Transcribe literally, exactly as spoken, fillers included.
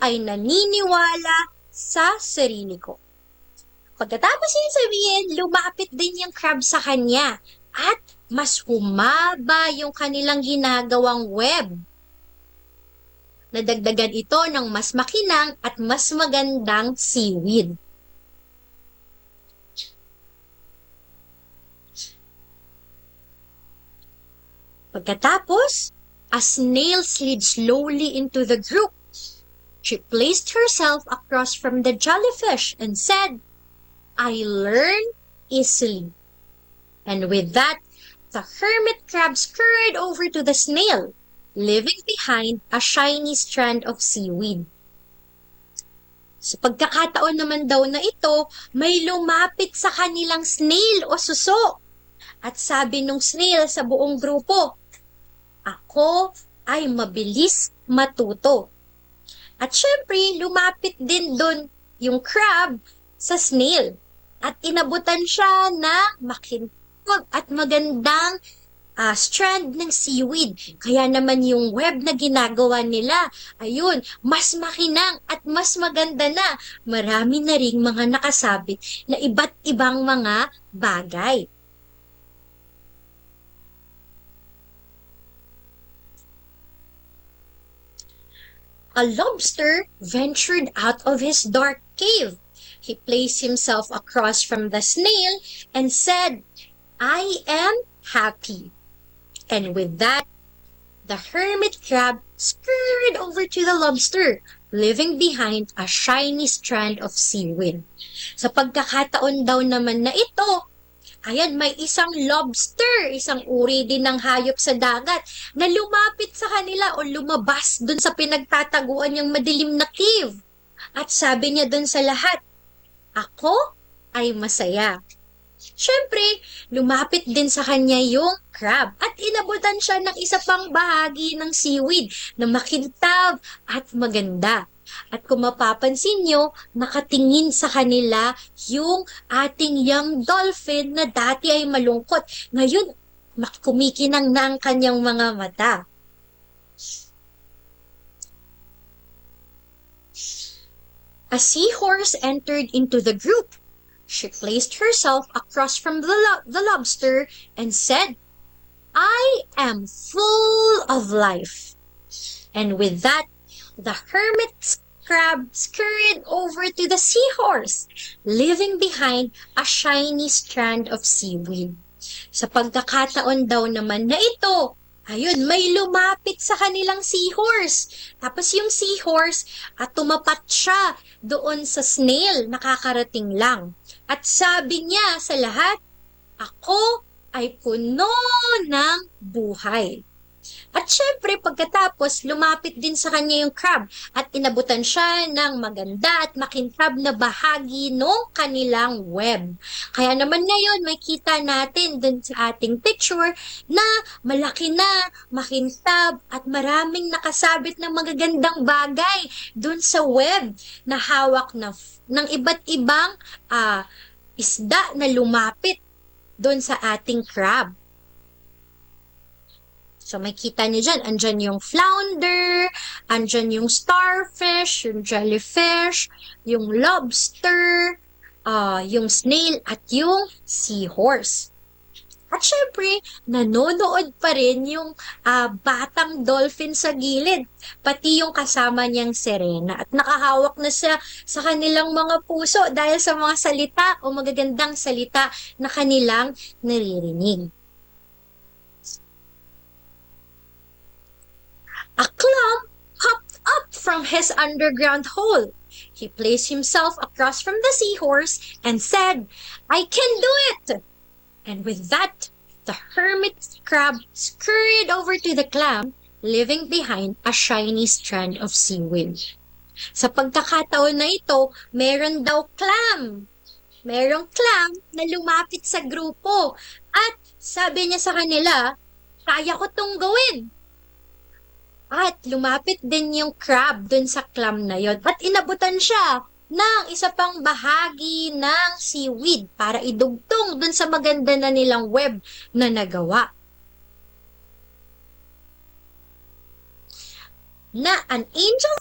ay naniniwala sa sarili ko. Pagkatapos niya sabihin, lumapit din yung crab sa kanya at mas humaba yung kanilang ginagawang web. Nadagdagan ito ng mas makinang at mas magandang seaweed. Pagkatapos, a snail slid slowly into the group. She placed herself across from the jellyfish and said, I learn easily. And with that, the hermit crab scurried over to the snail, leaving behind a shiny strand of seaweed. Sa pagkakataon naman daw na ito, may lumapit sa kanilang snail o suso. At sabi nung snail sa buong grupo, ako ay mabilis matuto. At syempre, lumapit din dun yung crab sa snail. At inabutan siya na makintab at magandang uh, strand ng seaweed. Kaya naman yung web na ginagawa nila, ayun, mas makinang at mas maganda na. Marami na ring mga nakasabit na iba't ibang mga bagay. A lobster ventured out of his dark cave. He placed himself across from the snail and said, I am happy. And with that, the hermit crab scurried over to the lobster, leaving behind a shiny strand of seaweed. Sa pagkakataon daw naman na ito, ayan, may isang lobster, isang uri din ng hayop sa dagat, na lumapit sa kanila o lumabas dun sa pinagtataguan niyang madilim na cave. At sabi niya dun sa lahat, ako ay masaya. Siyempre, lumapit din sa kanya yung crab at inabutan siya ng isa pang bahagi ng seaweed na makintab at maganda. At kung mapapansin nyo, nakatingin sa kanila yung ating young dolphin na dati ay malungkot. Ngayon, kumikinang na ang kanyang mga mata. A seahorse entered into the group. She placed herself across from the, lo the lobster and said, I am full of life. And with that, the hermit crab scurried over to the seahorse, leaving behind a shiny strand of seaweed. Sa pagkakataon daw naman na ito, ayun, may lumapit sa kanilang seahorse. Tapos yung seahorse, at tumapat siya doon sa snail, nakakarating lang. At sabi niya sa lahat, ako ay puno ng buhay. At syempre, pagkatapos, lumapit din sa kanya yung crab at inabutan siya ng maganda at makintab na bahagi ng kanilang web. Kaya naman ngayon, may kita natin dun sa ating picture na malaki na, makintab at maraming nakasabit ng magagandang bagay dun sa web na hawak na, ng iba't ibang uh, isda na lumapit dun sa ating crab. So, may kita niyo dyan, andyan yung flounder, andyan yung starfish, yung jellyfish, yung lobster, uh, yung snail, at yung seahorse. At syempre, nanonood pa rin yung uh, batang dolphin sa gilid, pati yung kasama niyang sirena. At nakahawak na siya sa kanilang mga puso dahil sa mga salita o magagandang salita na kanilang naririnig. A clam popped up from his underground hole. He placed himself across from the seahorse and said, I can do it! And with that, the hermit crab scurried over to the clam, leaving behind a shiny strand of seaweed. Sa pagkakataon na ito, meron daw clam. Merong clam na lumapit sa grupo. At sabi niya sa kanila, kaya ko tong gawin. At lumapit din yung crab dun sa clam na yon. At inabutan siya ng isa pang bahagi ng seaweed para idugtong dun sa maganda na nilang web na nagawa. Na an angel